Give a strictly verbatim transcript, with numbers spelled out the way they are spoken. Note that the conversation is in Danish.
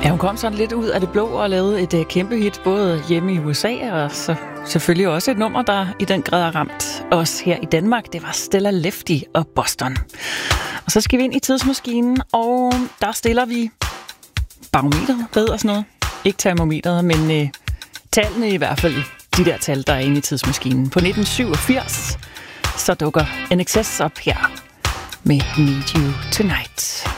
Ja, hun kom sådan lidt ud af det blå og lavede et uh, kæmpe hit, både hjemme i U S A og så selvfølgelig også et nummer, der i den grad har ramt os her i Danmark. Det var Stella Lefty og Boston. Og så skal vi ind i tidsmaskinen, og der stiller vi barometeret, ved og sådan noget. Ikke termometeret, men uh, tallene i hvert fald. De der tal, der er inde i tidsmaskinen. På nitten syvogfirs, så dukker N X S op her med Need You Tonight.